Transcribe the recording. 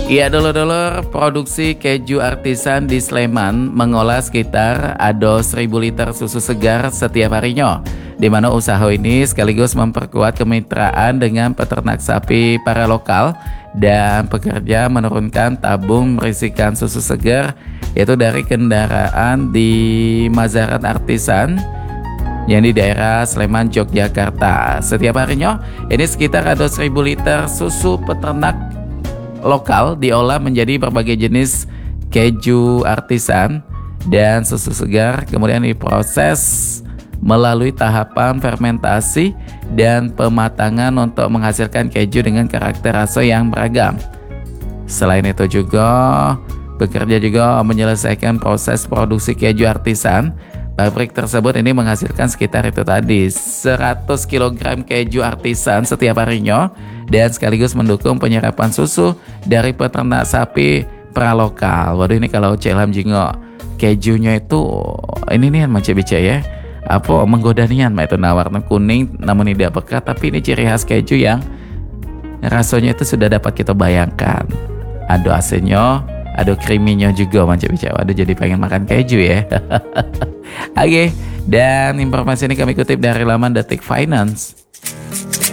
Iya dulur-dulur, produksi keju artisan di Sleman mengolah sekitar ada 1.000 liter susu segar setiap harinya, di mana usaha ini sekaligus memperkuat kemitraan dengan peternak sapi para lokal dan pekerja menurunkan tabung berisikan susu segar yaitu dari kendaraan di Mazaran Artisan yang di daerah Sleman, Yogyakarta. Setiap harinya ini sekitar ada 1.000 liter susu peternak lokal diolah menjadi berbagai jenis keju artisan dan susu segar, kemudian diproses melalui tahapan fermentasi dan pematangan untuk menghasilkan keju dengan karakter rasa yang beragam. Selain itu juga bekerja juga menyelesaikan proses produksi keju artisan. Pabrik tersebut ini menghasilkan sekitar itu tadi 100 kg keju artisan setiap harinya dan sekaligus mendukung penyerapan susu dari peternak sapi pralokal. Waduh, ini kalau Celam jingo kejunya itu ini nih macam bicara ya. Apa menggoda nian itu warna kuning namun tidak pekat, tapi ini ciri khas keju yang rasanya itu sudah dapat kita bayangkan. Ada asinnya, ada creamy-nya juga macam bicara. Waduh, jadi pengen makan keju ya. Oke, dan informasi ini kami kutip dari laman Detik Finance.